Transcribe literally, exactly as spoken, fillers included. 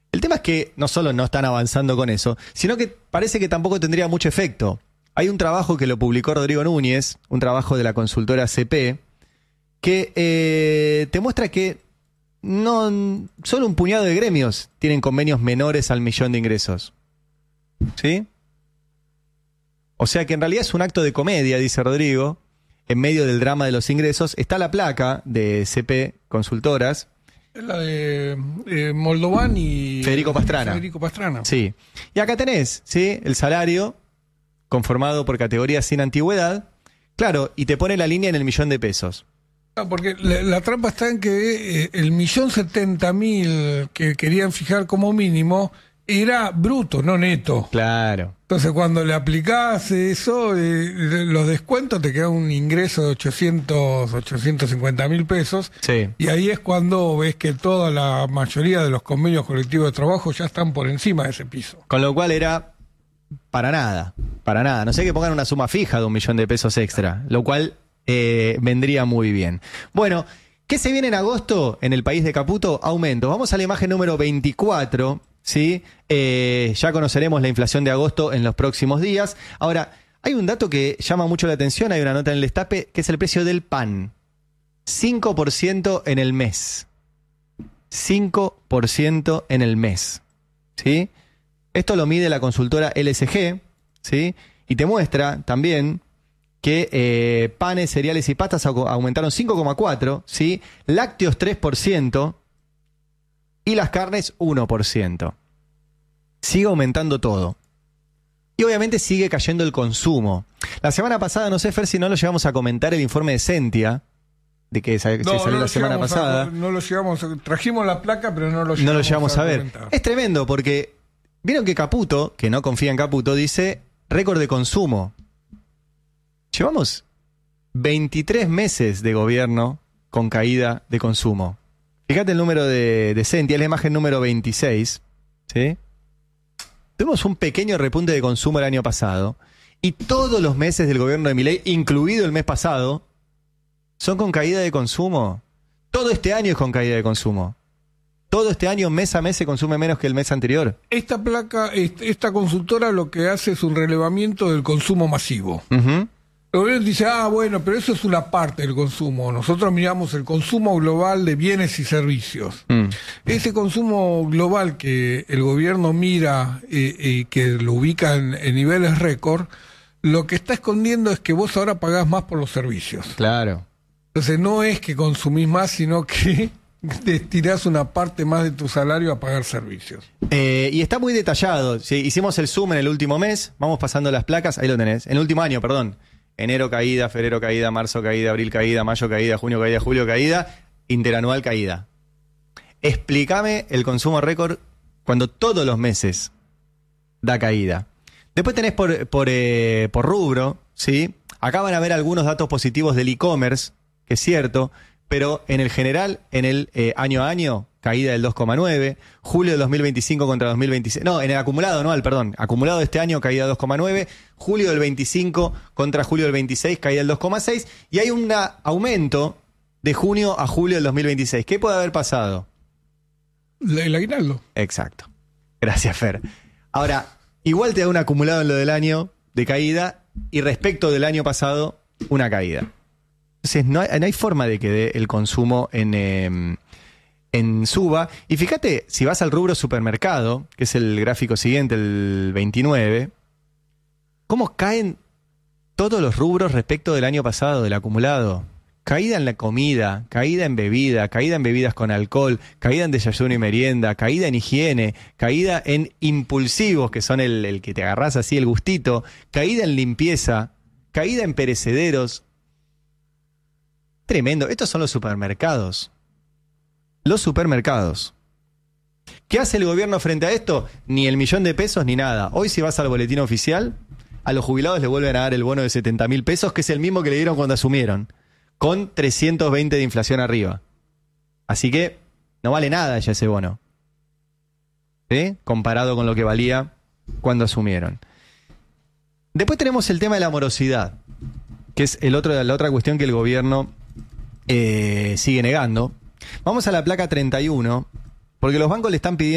El tema es que no solo no están avanzando con eso, sino que parece que tampoco tendría mucho efecto. Hay un trabajo que lo publicó Rodrigo Núñez, un trabajo de la consultora C P, que eh, te muestra que no solo un puñado de gremios tienen convenios menores al millón de ingresos. ¿Sí? O sea que en realidad es un acto de comedia, dice Rodrigo, en medio del drama de los ingresos. Está la placa de C P Consultoras. Es la de eh, Moldovan y Federico Pastrana. Federico Pastrana. Sí. Y acá tenés, ¿sí? El salario conformado por categorías sin antigüedad. Claro, y te pone la línea en el millón de pesos. No, porque la, la trampa está en que eh, el millón setenta mil que querían fijar como mínimo era bruto, no neto. Claro. Entonces cuando le aplicás eso, eh, los descuentos, te queda un ingreso de ochocientos, ochocientos cincuenta mil pesos. Sí. Y ahí es cuando ves que toda la mayoría de los convenios colectivos de trabajo ya están por encima de ese piso. Con lo cual era para nada, para nada. No sé que pongan una suma fija de un millón de pesos extra, lo cual eh, vendría muy bien. Bueno, ¿qué se viene en agosto en el país de Caputo? Aumento. Vamos a la imagen número veinticuatro. ¿Sí? Eh, ya conoceremos la inflación de agosto en los próximos días. Ahora, hay un dato que llama mucho la atención, hay una nota en el destape, que es el precio del pan. cinco por ciento en el mes. cinco por ciento en el mes. ¿Sí? Esto lo mide la consultora L S G, ¿sí? Y te muestra también que eh, panes, cereales y pastas aumentaron cinco coma cuatro por ciento, ¿sí? Lácteos tres por ciento. Y las carnes, uno por ciento. Sigue aumentando todo. Y obviamente sigue cayendo el consumo. La semana pasada, no sé, Fer, si no lo llevamos a comentar el informe de Sentia, de que se, no, se salió no la semana pasada. A, no lo llevamos, trajimos la placa, pero no lo llevamos, no lo llevamos a, a ver. Comentar. Es tremendo porque vieron que Caputo, que no confía en Caputo, dice récord de consumo. Llevamos veintitrés meses de gobierno con caída de consumo. Fíjate el número de, de Sentia, es la imagen número veintiséis, ¿sí? Tuvimos un pequeño repunte de consumo el año pasado y todos los meses del gobierno de Milei, incluido el mes pasado, son con caída de consumo. Todo este año es con caída de consumo. Todo este año, mes a mes, se consume menos que el mes anterior. Esta placa, esta consultora lo que hace es un relevamiento del consumo masivo. Uh-huh. El gobierno dice, ah, bueno, pero eso es una parte del consumo. Nosotros miramos el consumo global de bienes y servicios. Mm. Ese consumo global que el gobierno mira y eh, eh, que lo ubica en, en niveles récord, lo que está escondiendo es que vos ahora pagás más por los servicios. Claro. Entonces no es que consumís más, sino que destinás una parte más de tu salario a pagar servicios. Eh, y está muy detallado. Sí, hicimos el zoom en el último mes, vamos pasando las placas, ahí lo tenés. En el último año, perdón. Enero caída, febrero caída, marzo caída, abril caída, mayo caída, junio caída, julio caída, interanual caída. Explícame el consumo récord cuando todos los meses da caída. Después tenés por, por, eh, por rubro, ¿sí? Acá van a ver algunos datos positivos del e-commerce, que es cierto, pero en el general, en el eh, año a año, caída del dos coma nueve, julio del dos mil veinticinco contra dos mil veintiséis, no, en el acumulado anual, perdón, acumulado de este año, caída del dos coma nueve, julio del veinticinco contra julio del veintiséis, caída del dos coma seis, y hay un aumento de junio a julio del dos mil veintiséis. ¿Qué puede haber pasado? El aguinaldo. Exacto. Gracias, Fer. Ahora, igual te da un acumulado en lo del año de caída, y respecto del año pasado, una caída. Entonces, no hay, no hay forma de que dé el consumo en... Eh, en suba, y fíjate, si vas al rubro supermercado, que es el gráfico siguiente, el veintinueve, cómo caen todos los rubros respecto del año pasado, del acumulado. Caída en la comida, caída en bebida, caída en bebidas con alcohol, caída en desayuno y merienda, caída en higiene, caída en impulsivos, que son el, el que te agarrás así el gustito, caída en limpieza, caída en perecederos. Tremendo, estos son los supermercados. Los supermercados. ¿Qué hace el gobierno frente a esto? Ni el millón de pesos ni nada. Hoy si vas al boletín oficial, a los jubilados les vuelven a dar el bono de setenta mil pesos, que es el mismo que le dieron cuando asumieron, con trescientos veinte de inflación arriba. Así que no vale nada ya ese bono, ¿sí? Comparado con lo que valía cuando asumieron. Después tenemos el tema de la morosidad, que es el otro, la otra cuestión que el gobierno eh, sigue negando. Vamos a la placa treinta y uno, porque los bancos le están pidiendo